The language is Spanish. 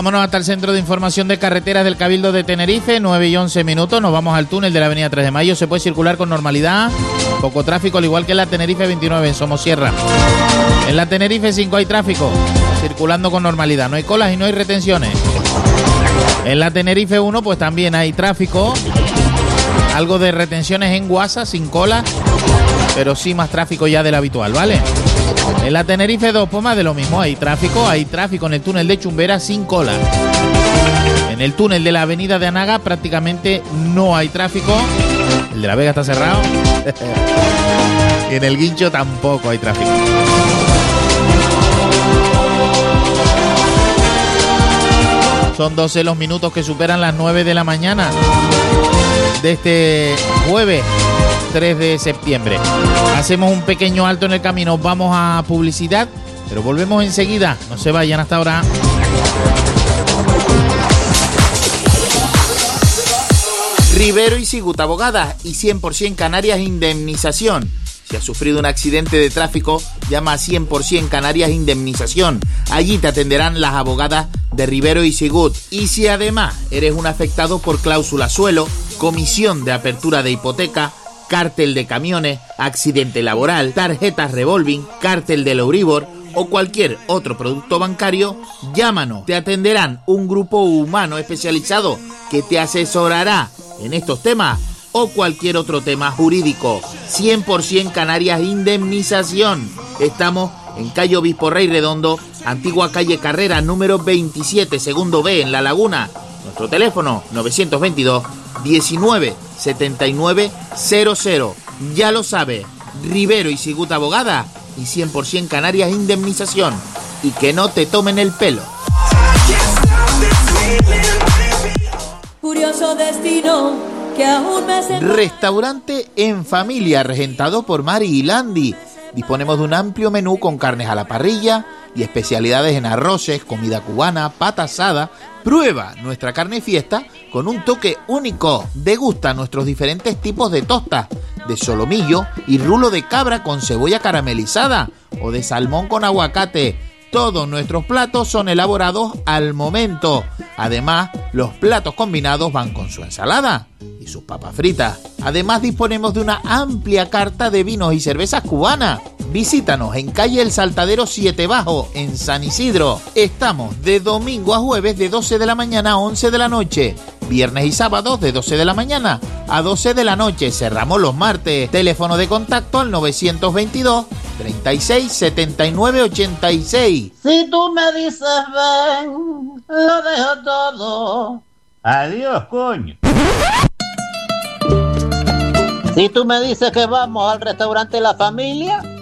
Vámonos hasta el Centro de Información de Carreteras del Cabildo de Tenerife, 9 y 11 minutos. Nos vamos al túnel de la avenida 3 de Mayo. Se puede circular con normalidad, poco tráfico, al igual que en la Tenerife 29 en Somosierra. En la Tenerife 5 hay tráfico, circulando con normalidad. No hay colas y no hay retenciones. En la Tenerife 1 pues también hay tráfico, algo de retenciones en Guasa, sin cola, pero sí más tráfico ya del habitual, ¿vale? En la Tenerife 2, pues más de lo mismo, hay tráfico en el túnel de Chumbera sin cola. En el túnel de la avenida de Anaga prácticamente no hay tráfico. El de la Vega está cerrado. Y en el Guincho tampoco hay tráfico. Son 12 los minutos que superan las 9 de la mañana de este jueves 3 de septiembre. Hacemos un pequeño alto en el camino, vamos a publicidad, pero volvemos enseguida. No se vayan hasta ahora. Rivero y Sigut Abogadas y 100% Canarias Indemnización. Si has sufrido un accidente de tráfico, llama a 100% Canarias Indemnización. Allí te atenderán las abogadas de Rivero y Sigut. Y si además eres un afectado por cláusula suelo, comisión de apertura de hipoteca, cártel de camiones, accidente laboral, tarjetas revolving, cártel del Euribor o cualquier otro producto bancario, llámanos. Te atenderán un grupo humano especializado que te asesorará en estos temas o cualquier otro tema jurídico. 100% Canarias Indemnización. Estamos en calle Obispo Rey Redondo, antigua calle Carrera, número 27, segundo B, en La Laguna. Nuestro teléfono 922 19 79 00. Ya lo sabe, Rivero y Sigut Abogada y 100% Canarias Indemnización. Y que no te tomen el pelo. Curioso destino que aún me hace... Restaurante en familia, regentado por Mari y Landy. Disponemos de un amplio menú con carnes a la parrilla y especialidades en arroces, comida cubana, pata asada. Prueba nuestra carne fiesta con un toque único. Degusta nuestros diferentes tipos de tostas, de solomillo y rulo de cabra con cebolla caramelizada o de salmón con aguacate. Todos nuestros platos son elaborados al momento. Además, los platos combinados van con su ensalada y sus papas fritas. Además, disponemos de una amplia carta de vinos y cervezas cubanas. Visítanos en calle El Saltadero 7 Bajo, en San Isidro. Estamos de domingo a jueves de 12 de la mañana a 11 de la noche. Viernes y sábados de 12 de la mañana a 12 de la noche. Cerramos los martes. Teléfono de contacto al 922 36 79 86. Si tú me dices ven, lo dejo todo. Adiós, coño. Si tú me dices que vamos al restaurante La Familia,